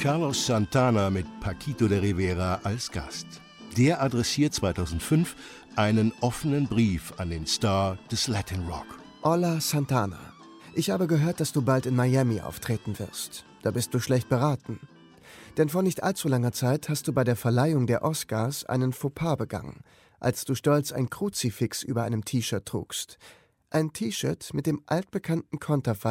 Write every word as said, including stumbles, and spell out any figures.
Carlos Santana mit Paquito de Rivera als Gast. Der adressiert zweitausendfünf einen offenen Brief an den Star des Latin Rock. Hola Santana, ich habe gehört, dass du bald in Miami auftreten wirst. Da bist du schlecht beraten. Denn vor nicht allzu langer Zeit hast du bei der Verleihung der Oscars einen Fauxpas begangen, als du stolz ein Kruzifix über einem T-Shirt trugst. Ein T-Shirt mit dem altbekannten Konterfei